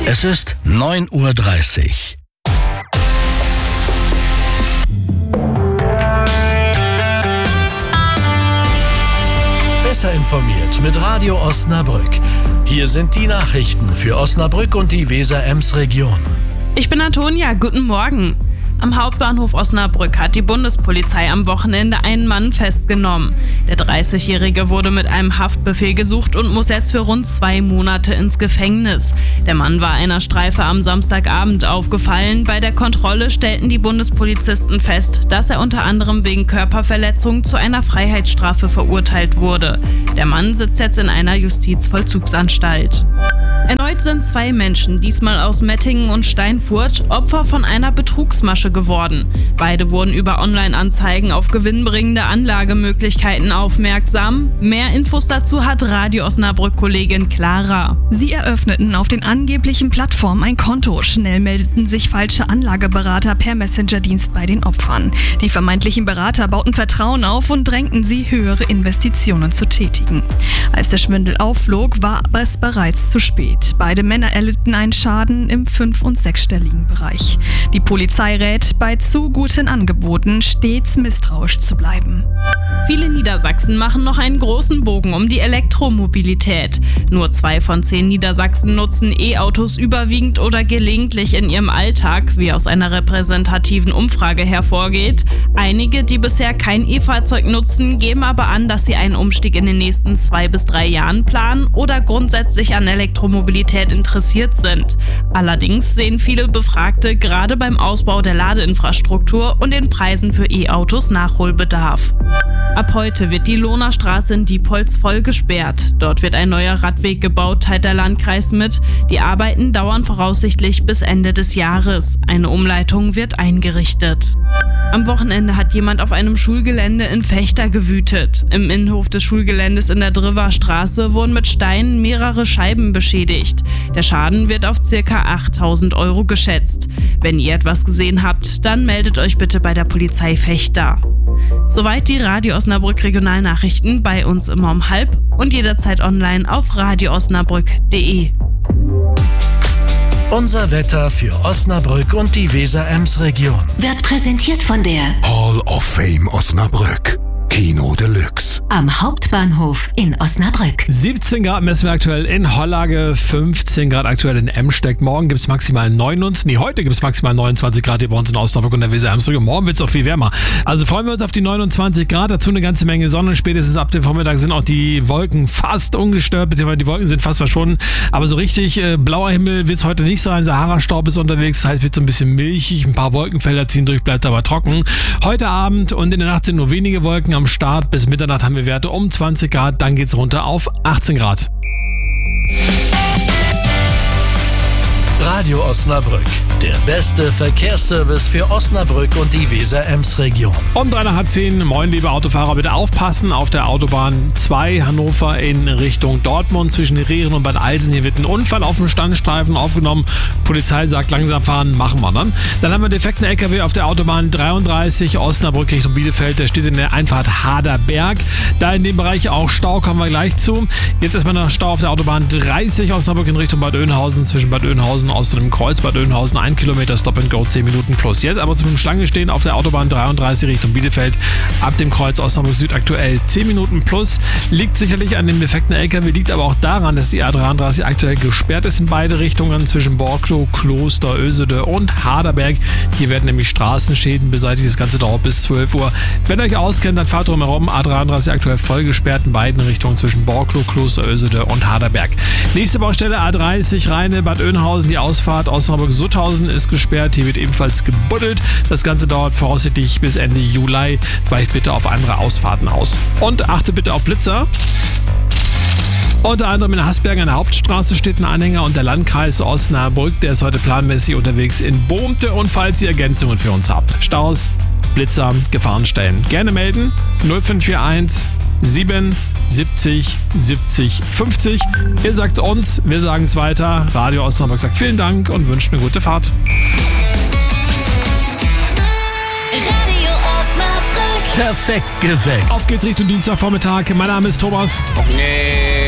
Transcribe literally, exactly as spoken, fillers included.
Es ist neun Uhr dreißig. Besser informiert mit Radio Osnabrück. Hier sind die Nachrichten für Osnabrück und die Weser-Ems-Region. Ich bin Antonia, guten Morgen. Am Hauptbahnhof Osnabrück hat die Bundespolizei am Wochenende einen Mann festgenommen. Der dreißigjährige wurde mit einem Haftbefehl gesucht und muss jetzt für rund zwei Monate ins Gefängnis. Der Mann war einer Streife am Samstagabend aufgefallen. Bei der Kontrolle stellten die Bundespolizisten fest, dass er unter anderem wegen Körperverletzung zu einer Freiheitsstrafe verurteilt wurde. Der Mann sitzt jetzt in einer Justizvollzugsanstalt. Erneut sind zwei Menschen, diesmal aus Mettingen und Steinfurt, Opfer von einer Betrugsmasche geworden. Beide wurden über Online-Anzeigen auf gewinnbringende Anlagemöglichkeiten aufmerksam. Mehr Infos dazu hat Radio Osnabrück-Kollegin Clara. Sie eröffneten auf den angeblichen Plattformen ein Konto. Schnell meldeten sich falsche Anlageberater per Messenger-Dienst bei den Opfern. Die vermeintlichen Berater bauten Vertrauen auf und drängten sie, höhere Investitionen zu tätigen. Als der Schwindel aufflog, war es bereits zu spät. Beide Männer erlitten einen Schaden im fünf- und sechsstelligen Bereich. Die Polizei rät, bei zu guten Angeboten stets misstrauisch zu bleiben. Viele Niedersachsen machen noch einen großen Bogen um die Elektromobilität. Nur zwei von zehn Niedersachsen nutzen E-Autos überwiegend oder gelegentlich in ihrem Alltag, wie aus einer repräsentativen Umfrage hervorgeht. Einige, die bisher kein E-Fahrzeug nutzen, geben aber an, dass sie einen Umstieg in den nächsten zwei bis drei Jahren planen oder grundsätzlich an Elektromobilität interessiert sind. Allerdings sehen viele Befragte gerade beim Ausbau der Ladeinfrastruktur und den Preisen für E-Autos Nachholbedarf. Ab heute wird die Lohner Straße in Diepholz voll gesperrt. Dort wird ein neuer Radweg gebaut, teilt der Landkreis mit. Die Arbeiten dauern voraussichtlich bis Ende des Jahres. Eine Umleitung wird eingerichtet. Am Wochenende hat jemand auf einem Schulgelände in Vechta gewütet. Im Innenhof des Schulgeländes in der Drüverstraße wurden mit Steinen mehrere Scheiben beschädigt. Der Schaden wird auf ca. achttausend Euro geschätzt. Wenn ihr etwas gesehen habt, dann meldet euch bitte bei der Polizei Vechta. Soweit die Radio Osnabrück Regionalnachrichten, bei uns immer um halb und jederzeit online auf radio osnabrück punkt de. Unser Wetter für Osnabrück und die Weser-Ems-Region Wird präsentiert von der Hall of Fame Osnabrück. Kino Deluxe. am Hauptbahnhof in Osnabrück. siebzehn Grad messen wir aktuell in Hollage, fünfzehn Grad aktuell in Emsteck. Morgen gibt es maximal neunundzwanzig, nee, heute gibt es maximal neunundzwanzig Grad hier bei uns in Osnabrück und der Weser-Ems-Region. Morgen wird es auch viel wärmer. Also freuen wir uns auf die neunundzwanzig Grad, dazu eine ganze Menge Sonne. Spätestens ab dem Vormittag sind auch die Wolken fast ungestört, beziehungsweise die Wolken sind fast verschwunden. Aber so richtig äh, blauer Himmel wird es heute nicht sein. Sahara-Staub ist unterwegs, das heißt, wird so ein bisschen milchig. Ein paar Wolkenfelder ziehen durch, bleibt aber trocken. Heute Abend und in der Nacht sind nur wenige Wolken am Start. Bis Mitternacht haben wir Werte um zwanzig Grad, dann geht es runter auf achtzehn Grad. Radio Osnabrück, der beste Verkehrsservice für Osnabrück und die Weser-Ems-Region. Um drei nach halb zehn, moin liebe Autofahrer, bitte aufpassen. Auf der Autobahn zwei Hannover in Richtung Dortmund zwischen Rehren und Bad Alsen. Hier wird ein Unfall auf dem Standstreifen aufgenommen. Polizei sagt langsam fahren, machen wir, ne? Dann haben wir einen defekten L K W auf der Autobahn dreiunddreißig Osnabrück Richtung Bielefeld. Der steht in der Einfahrt Haderberg. Da in dem Bereich auch Stau, kommen wir gleich zu. Jetzt ist mal noch Stau auf der Autobahn dreißig Osnabrück in Richtung Bad Oeynhausen zwischen Bad Oeynhausen aus dem Kreuz Bad Oeynhausen, ein Kilometer Stop and Go, zehn Minuten plus. Jetzt aber zum Schlange stehen auf der Autobahn dreiunddreißig Richtung Bielefeld. Ab dem Kreuz Osnabrück Süd aktuell zehn Minuten plus. Liegt sicherlich an dem defekten L K W, liegt aber auch daran, dass die A dreiunddreißig aktuell gesperrt ist in beide Richtungen zwischen Borklow, Kloster, Ösede und Haderberg. Hier werden nämlich Straßenschäden beseitigt. Das Ganze dauert bis zwölf Uhr. Wenn ihr euch auskennt, dann fahrt drumherum. A dreiunddreißig aktuell voll gesperrt in beiden Richtungen zwischen Borklow, Kloster, Ösede und Haderberg. Nächste Baustelle A dreißig Rheine, Bad Oeynhausen. Die Ausfahrt Osnabrück-Sutthausen ist gesperrt. Hier wird ebenfalls gebuddelt. Das Ganze dauert voraussichtlich bis Ende Juli. Weicht bitte auf andere Ausfahrten aus. Und achte bitte auf Blitzer. Unter anderem in Hasberg an der Hauptstraße steht ein Anhänger und der Landkreis Osnabrück, der ist heute planmäßig unterwegs in Bohmte. Und falls ihr Ergänzungen für uns habt, Staus, Blitzer, Gefahrenstellen, gerne melden. null fünf vier eins sieben siebzig siebzig fünfzig. Ihr sagt es uns, wir sagen es weiter. Radio Osnabrück sagt vielen Dank und wünscht eine gute Fahrt. Radio Osnabrück. Perfekt geweckt. Auf geht's Richtung Dienstagvormittag. Mein Name ist Thomas. Och nee.